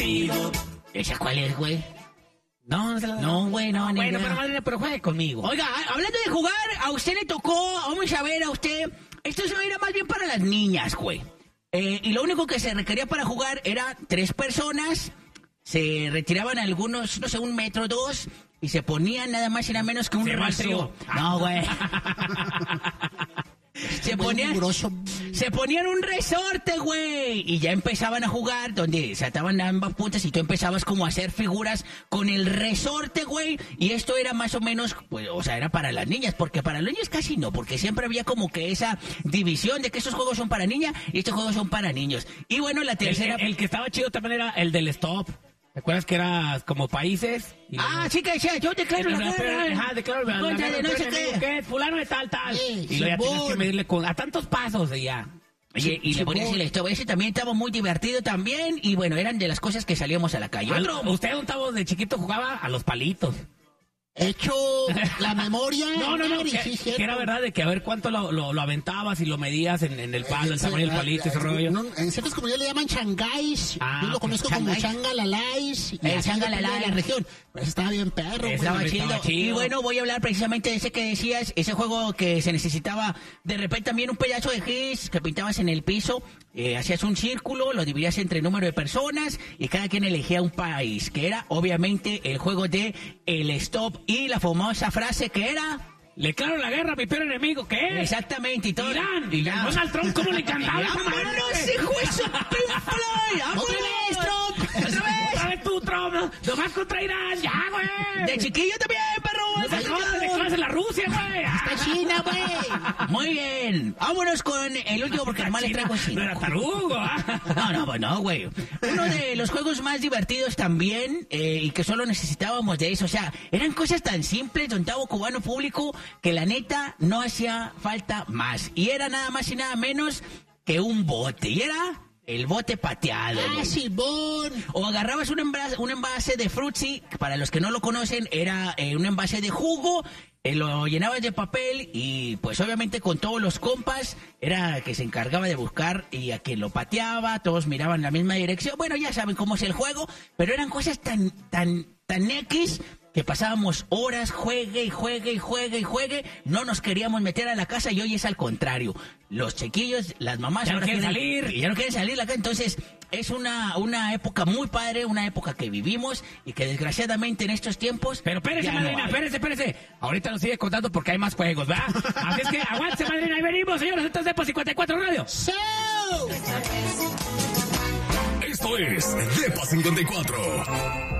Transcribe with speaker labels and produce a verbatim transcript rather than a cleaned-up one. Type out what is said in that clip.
Speaker 1: conmigo.
Speaker 2: ¿Esa cuál es, güey?
Speaker 1: No, no, se la...
Speaker 2: No, güey, no,
Speaker 1: no
Speaker 2: ni
Speaker 1: bueno,
Speaker 2: idea.
Speaker 1: pero madrina, pero juegue conmigo.
Speaker 2: Oiga, hablando de jugar, a usted le tocó, vamos a ver a usted, esto se era más bien para las niñas, güey. Eh, y lo único que se requería para jugar era tres personas, se retiraban algunos, no sé, un metro, dos, y se ponían nada más y nada menos que un
Speaker 1: Se va el
Speaker 2: resort.
Speaker 1: trío.
Speaker 2: No, güey. Se ponían, se ponían un resorte, güey, y ya empezaban a jugar, donde se ataban ambas puntas y tú empezabas como a hacer figuras con el resorte, güey, y esto era más o menos, pues, o sea, era para las niñas, porque para los niños casi no, porque siempre había como que esa división de que esos juegos son para niñas y estos juegos son para niños. Y bueno, la tercera...
Speaker 1: El, el, el que estaba chido también era el del stop. ¿Te acuerdas que era como países? Y
Speaker 2: Ah,
Speaker 1: luego...
Speaker 2: sí que decía, yo declaro la guerra.
Speaker 1: Ajá, declaro la
Speaker 2: Contra
Speaker 1: guerra.
Speaker 2: de no sé
Speaker 1: enemigo,
Speaker 2: qué.
Speaker 1: ¿qué? Fulano de tal, tal.
Speaker 2: Sí,
Speaker 1: y luego ya tienes
Speaker 2: Simón.
Speaker 1: que medirle con... A tantos pasos y ya.
Speaker 2: Oye, y le ponías el stop. Ese también estaba muy divertido también. Y bueno, eran de las cosas que salíamos a la calle.
Speaker 1: Al-
Speaker 2: Otro...
Speaker 1: Usted, don Tavo, de chiquito jugaba a los palitos.
Speaker 3: Hecho la memoria.
Speaker 1: No, no, no,
Speaker 3: Mari,
Speaker 1: que,
Speaker 3: sí,
Speaker 1: que
Speaker 3: cierto.
Speaker 1: era verdad de que a ver cuánto lo, lo, lo aventabas y lo medías en, en el palo, el tamaño del palito, ese rollo.
Speaker 3: No, en ciertas comunidades le llaman changáis.
Speaker 1: Ah,
Speaker 3: Yo lo
Speaker 1: ok,
Speaker 3: conozco
Speaker 2: changáis.
Speaker 3: como changalalais. y
Speaker 2: El
Speaker 3: así
Speaker 2: changalalais.
Speaker 3: depende de la región. Pero ese estaba bien perro, güey.
Speaker 2: Estaba
Speaker 1: Estaba
Speaker 2: chido.
Speaker 1: chido.
Speaker 2: Y bueno, voy a hablar precisamente de ese que decías, ese juego que se necesitaba de repente también un pedazo de gis que pintabas en el piso, eh, hacías un círculo, lo dividías entre número de personas y cada quien elegía un país, que era obviamente el juego de el stop y la famosa frase que era...
Speaker 1: Le declaro la guerra a mi peor enemigo, ¿qué es?
Speaker 2: Exactamente, y todo.
Speaker 1: Irán.
Speaker 2: Irán.
Speaker 1: Donald Trump, ¿cómo le encantaba esa
Speaker 2: ¡Vámonos,
Speaker 1: madre?
Speaker 2: hijo de su Pink Floyd!
Speaker 3: ¡Otra vez, Trump!
Speaker 2: ¡Otra vez!
Speaker 1: ¡Otra vez tú, Trump! ¡Nomás contra Irán! ¡Ya, güey!
Speaker 2: De chiquillo también, perro.
Speaker 1: ¡De clase, de clase la Rusia, güey!
Speaker 3: Está China, güey.
Speaker 2: Muy bien. Vámonos con el último porque además les traigo cinco.
Speaker 1: No era tarugo, ¿ah?
Speaker 2: No, no, pues no, güey. Uno de los juegos más divertidos también, eh, y que solo necesitábamos de eso. O sea, eran cosas tan simples, don Tavo Cubano Público, que la neta no hacía falta más. Y era nada más y nada menos que un bote. Y era el bote pateado,
Speaker 3: Ah,
Speaker 2: güey.
Speaker 3: Simón.
Speaker 2: O agarrabas un envase, un envase de Fruitsy, que para los que no lo conocen, era eh, un envase de jugo, eh, lo llenabas de papel y pues obviamente con todos los compas era que se encargaba de buscar y a quien lo pateaba, todos miraban la misma dirección. Bueno, ya saben cómo es el juego, pero eran cosas tan, tan, tan X que pasábamos horas, juegue y juegue y juegue y juegue, no nos queríamos meter a la casa y hoy es al contrario. Los chiquillos, las mamás
Speaker 1: Ya no
Speaker 2: ahora
Speaker 1: quieren salir.
Speaker 2: y ya no quieren salir de acá, entonces es una, una época muy padre, una época que vivimos y que desgraciadamente en estos tiempos...
Speaker 1: Pero espérese,
Speaker 2: ya no
Speaker 1: madrina,
Speaker 2: hay.
Speaker 1: espérese, espérese. Ahorita nos sigue contando porque hay más juegos, ¿verdad? Así es que aguántese, madrina, ahí venimos, señores. Esto es Depo cincuenta y cuatro Radio.
Speaker 3: So.
Speaker 4: Esto es Depa cincuenta y cuatro.